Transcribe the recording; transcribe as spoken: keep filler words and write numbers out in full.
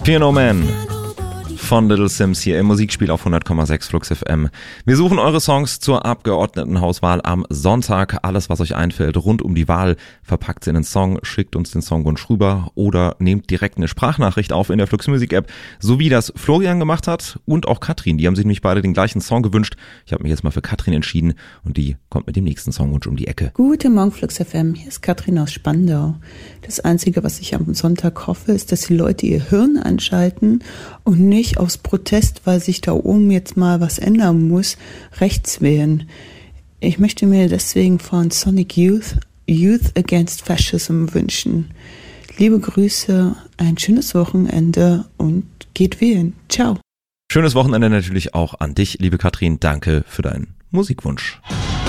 Piano Man von Little Sims hier im Musikspiel auf hundert Komma sechs Flux F M. Wir suchen eure Songs zur Abgeordnetenhauswahl am Sonntag. Alles, was euch einfällt rund um die Wahl, verpackt in einen Song, schickt uns den Songwunsch rüber oder nehmt direkt eine Sprachnachricht auf in der Flux Music App, so wie das Florian gemacht hat und auch Katrin. Die haben sich nämlich beide den gleichen Song gewünscht. Ich habe mich jetzt mal für Katrin entschieden und die kommt mit dem nächsten Songwunsch um die Ecke. Guten Morgen Flux F M, hier ist Katrin aus Spandau. Das Einzige, was ich am Sonntag hoffe, ist, dass die Leute ihr Hirn anschalten und nicht aus Protest, weil sich da oben jetzt mal was ändern muss, rechts wählen. Ich möchte mir deswegen von Sonic Youth Youth Against Fascism wünschen. Liebe Grüße, ein schönes Wochenende und geht wählen. Ciao. Schönes Wochenende natürlich auch an dich, liebe Katrin. Danke für deinen Musikwunsch.